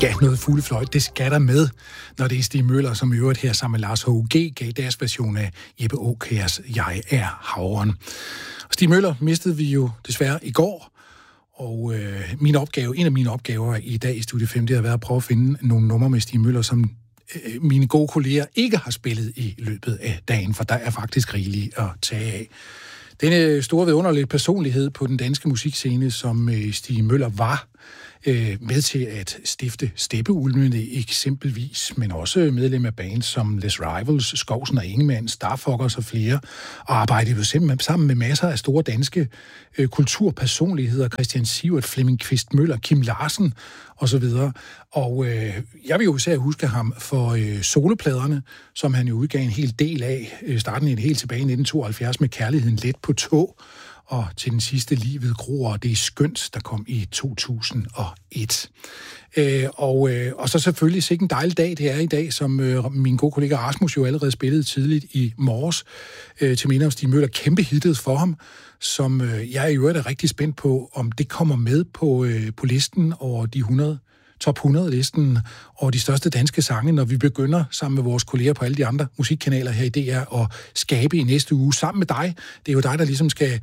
Ja, noget fuglefløjt, det skal der med, når det er Stig Møller, som i øvrigt her sammen med Lars H.U.G. gav deres version af Jeppe Aakjærs Jeg er havren. Stig Møller mistede vi jo desværre i går, og en af mine opgaver i dag i Studie 5, det har været at prøve at finde nogle numre med Stig Møller, som mine gode kolleger ikke har spillet i løbet af dagen, for der er faktisk rigeligt at tage af. Denne store vidunderlige personlighed på den danske musikscene, som Stig Møller var, med til at stifte Steppeulvene eksempelvis, men også medlem af bands som Les Rivals, Skovsen og Ingemann, Starfuckers og flere, og arbejdede jo simpelthen sammen med masser af store danske kulturpersonligheder, Christian Sivert, Flemming Kvist Møller, Kim Larsen osv. Og jeg vil jo især huske ham for solopladerne, som han jo udgav en hel del af, starten helt tilbage i 1972 med Kærligheden let på tog, og til den sidste Livet gror, og det er skønt, der kom i 2001. Og så selvfølgelig sikke en dejlig dag, det er i dag, som min gode kollega Rasmus jo allerede spillede tidligt i morges, til minde om Stig Møller, kæmpe hittet for ham, som jeg i øvrigt er rigtig spændt på, om det kommer med på listen over de 100 top 100-listen over de største danske sange, når vi begynder sammen med vores kolleger på alle de andre musikkanaler her i DR at skabe i næste uge sammen med dig. Det er jo dig, der ligesom skal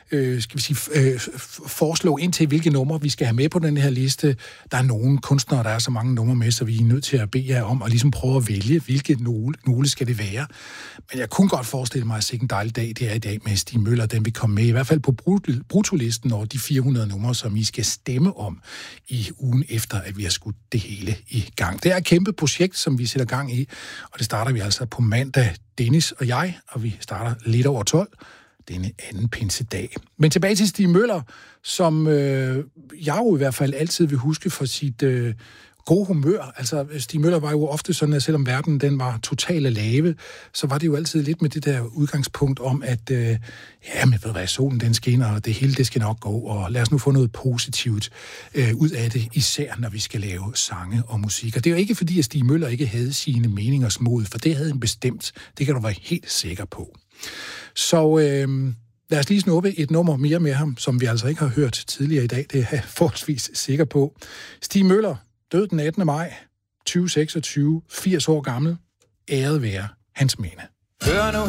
foreslå ind til, hvilke numre vi skal have med på den her liste. Der er nogle kunstnere, der er så mange numre med, så vi er nødt til at bede jer om at ligesom prøve at vælge, hvilke nogle skal det være. Men jeg kunne godt forestille mig, at sikke en dejlig dag, det er i dag med Stig Møller, den vi kommer med, i hvert fald på brutolisten over de 400 numre, som I skal stemme om i ugen efter, at vi har skudt det hele i gang. Det er et kæmpe projekt, som vi sætter gang i, og det starter vi altså på mandag, Dennis og jeg, og vi starter lidt over 12 denne anden pinsedag. Men tilbage til Stig Møller, som jeg jo i hvert fald altid vil huske for sit gode humør. Altså, Stig Møller var jo ofte sådan, at selvom verden den var totalt lave, så var det jo altid lidt med det der udgangspunkt om, at men ved du hvad, solen den skinner, og det hele det skal nok gå, og lad os nu få noget positivt ud af det, især når vi skal lave sange og musik. Og det er jo ikke fordi, at Stig Møller ikke havde sine meningers mod, for det havde han bestemt. Det kan du være helt sikker på. Så lad os lige snuppe et nummer mere med ham, som vi altså ikke har hørt tidligere i dag. Det er jeg forholdsvis sikker på. Stig Møller død den 18. maj 2026, 80 år gammel. Æret være hans minde.